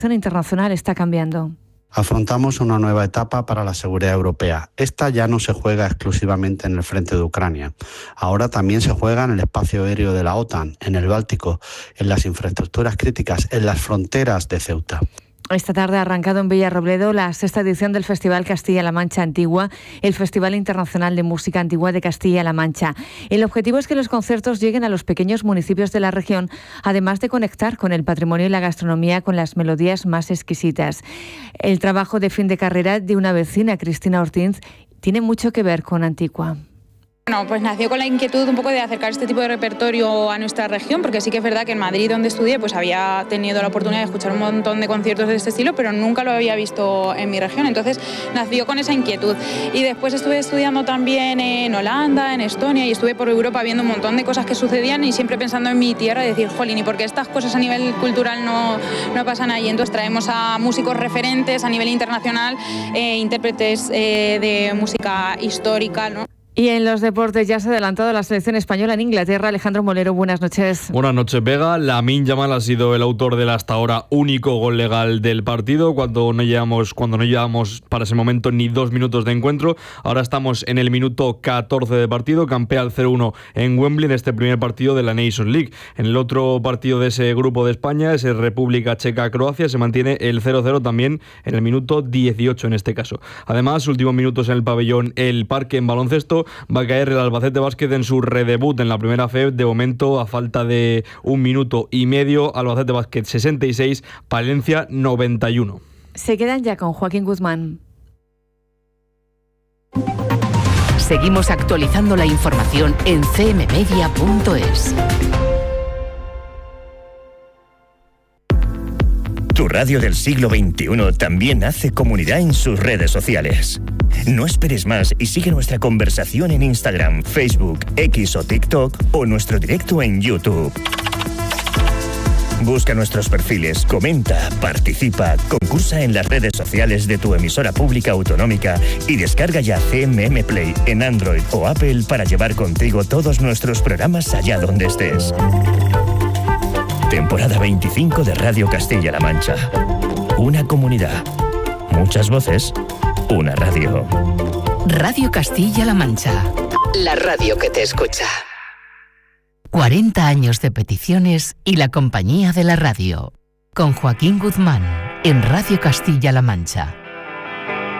internacional está cambiando. Afrontamos una nueva etapa para la seguridad europea. Esta ya no se juega exclusivamente en el frente de Ucrania. Ahora también se juega en el espacio aéreo de la OTAN, en el Báltico, en las infraestructuras críticas, en las fronteras de Ceuta. Esta tarde ha arrancado en Villarrobledo la 6ª edición del Festival Castilla-La Mancha Antigua, el Festival Internacional de Música Antigua de Castilla-La Mancha. El objetivo es que los conciertos lleguen a los pequeños municipios de la región, además de conectar con el patrimonio y la gastronomía con las melodías más exquisitas. El trabajo de fin de carrera de una vecina, Cristina Ortiz, tiene mucho que ver con Antigua. Bueno, pues nació con la inquietud un poco de acercar este tipo de repertorio a nuestra región, porque sí que es verdad que en Madrid, donde estudié, pues había tenido la oportunidad de escuchar un montón de conciertos de este estilo, pero nunca lo había visto en mi región, entonces nació con esa inquietud. Y después estuve estudiando también en Holanda, en Estonia, y estuve por Europa viendo un montón de cosas que sucedían y siempre pensando en mi tierra y decir, jolín, ¿y por qué estas cosas a nivel cultural no pasan ahí? Entonces traemos a músicos referentes a nivel internacional, intérpretes de música histórica, ¿no? Y en los deportes ya se ha adelantado la selección española en Inglaterra. Alejandro Molero, buenas noches. Buenas noches, Vega. Lamine Yamal ha sido el autor del hasta ahora único gol legal del partido, cuando no llevamos para ese momento ni 2 minutos de encuentro. Ahora estamos en el minuto 14 de partido, campea el 0-1 en Wembley en este primer partido de la Nations League. En el otro partido de ese grupo de España, ese República Checa-Croacia, se mantiene el 0-0 también en el minuto 18 en este caso. Además, últimos minutos en el pabellón El Parque en baloncesto, va a caer el Albacete Basket en su redebut en la primera FEB. De momento, a falta de 1 minuto y medio, Albacete Basket 66, Palencia 91. Se quedan ya con Joaquín Guzmán. Seguimos actualizando la información en cmmedia.es. Tu radio del siglo XXI también hace comunidad en sus redes sociales. No esperes más y sigue nuestra conversación en Instagram, Facebook, X o TikTok o nuestro directo en YouTube. Busca nuestros perfiles, comenta, participa, concursa en las redes sociales de tu emisora pública autonómica y descarga ya CMM Play en Android o Apple para llevar contigo todos nuestros programas allá donde estés. Temporada 25 de Radio Castilla-La Mancha. Una comunidad, muchas voces, una radio. Radio Castilla-La Mancha. La radio que te escucha. 40 años de peticiones y la compañía de la radio. Con Joaquín Guzmán en Radio Castilla-La Mancha.